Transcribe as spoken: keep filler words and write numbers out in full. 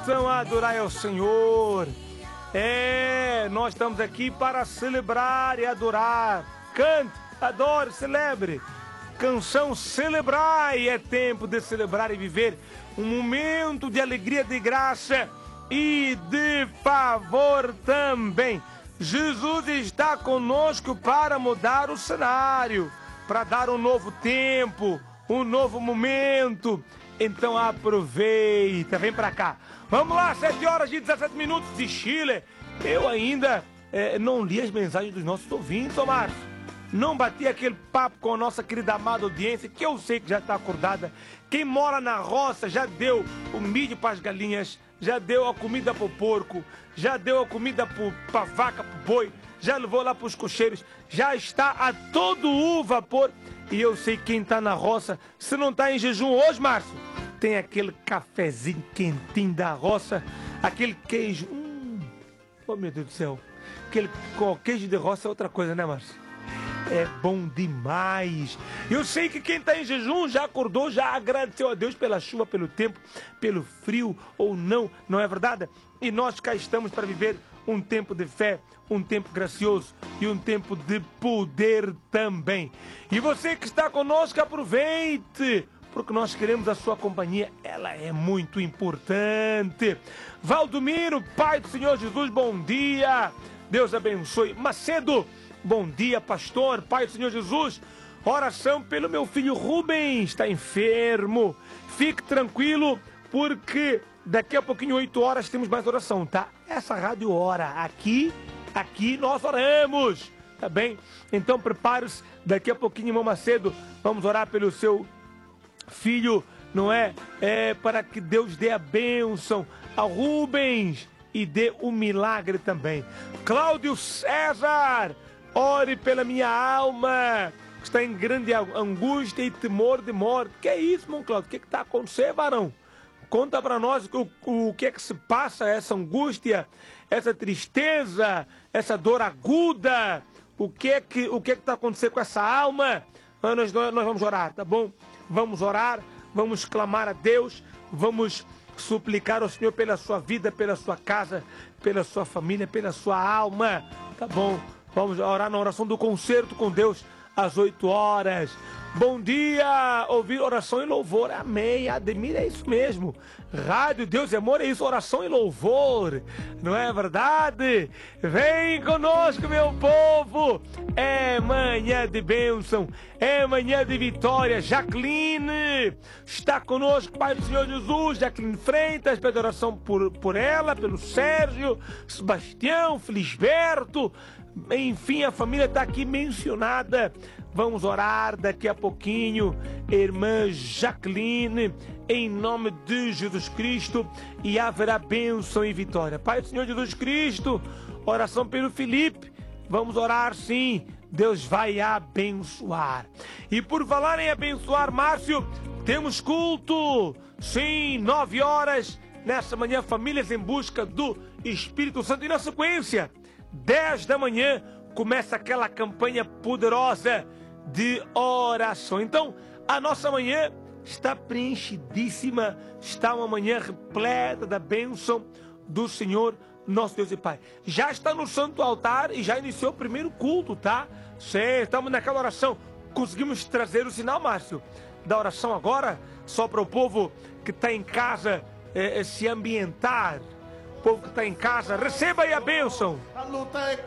bênção, adorai ao Senhor. É, nós estamos aqui para celebrar e adorar. Cante, adore, celebre. Canção Celebrai, é tempo de celebrar e viver um momento de alegria, de graça e de favor também. Jesus está conosco para mudar o cenário, para dar um novo tempo, um novo momento. Então aproveita, vem para cá. Vamos lá, sete horas e dezessete minutos de Chile. Eu ainda é, não li as mensagens dos nossos ouvintes, ô Márcio. Não bati aquele papo com a nossa querida amada audiência, que eu sei que já está acordada. Quem mora na roça já deu o milho para as galinhas, já deu a comida para o porco, já deu a comida para a vaca, para o boi, já levou lá para os cocheiros, já está a todo o vapor. E eu sei quem está na roça, se não está em jejum hoje, Márcio, tem aquele cafezinho quentinho da roça, aquele queijo. Hum, oh, meu Deus do céu. Aquele queijo de roça é outra coisa, né, Márcio? É bom demais. Eu sei que quem está em jejum já acordou, já agradeceu a Deus pela chuva, pelo tempo, pelo frio ou não, não é verdade? E nós cá estamos para viver um tempo de fé, um tempo gracioso e um tempo de poder também. E você que está conosco, aproveite, porque nós queremos a sua companhia, ela é muito importante. Valdomiro, Pai do Senhor Jesus, bom dia. Deus abençoe. Macedo, bom dia, pastor, Pai do Senhor Jesus. Oração pelo meu filho Rubens, está enfermo. Fique tranquilo, porque daqui a pouquinho, oito horas, temos mais oração, tá? Essa rádio ora. Aqui, aqui nós oramos, tá bem? Então prepare-se, daqui a pouquinho, irmão Macedo, vamos orar pelo seu filho, não é? É para que Deus dê a bênção ao Rubens e dê um milagre também. Cláudio César, ore pela minha alma, que está em grande angústia e temor de morte. Que é isso, irmão Cláudio? O que está acontecendo, varão? Conta para nós o, o, o que é que se passa, essa angústia, essa tristeza, essa dor aguda. O que é que o que é que está acontecendo com essa alma? Nós, nós vamos orar, tá bom? Vamos orar, vamos clamar a Deus, vamos suplicar ao Senhor pela sua vida, pela sua casa, pela sua família, pela sua alma, tá bom? Vamos orar na oração do concerto com Deus às oito horas. Bom dia, ouvir oração e louvor, amém. Ademir, é isso mesmo. Rádio Deus e Amor é isso, oração e louvor, não é verdade? Vem conosco, meu povo. É manhã de bênção, é manhã de vitória. Jaqueline está conosco, Pai do Senhor Jesus. Jaqueline Freitas, pede oração por, por ela, pelo Sérgio, Sebastião, Felisberto. Enfim, a família está aqui mencionada. Vamos orar daqui a pouquinho, irmã Jaqueline, em nome de Jesus Cristo, e haverá bênção e vitória. Pai do Senhor Jesus Cristo, oração pelo Felipe. Vamos orar sim, Deus vai abençoar. E por falar em abençoar, Márcio, temos culto, sim, nove horas, nessa manhã, famílias em busca do Espírito Santo. E na sequência, dez da manhã, começa aquela campanha poderosa de oração. Então, a nossa manhã está preenchidíssima, está uma manhã repleta da bênção do Senhor, nosso Deus e Pai. Já está no santo altar e já iniciou o primeiro culto, tá? Sim, estamos naquela oração. Conseguimos trazer o sinal, Márcio, da oração agora, só para o povo que está em casa é, é, se ambientar. O povo que está em casa, receba aí a bênção. A luta é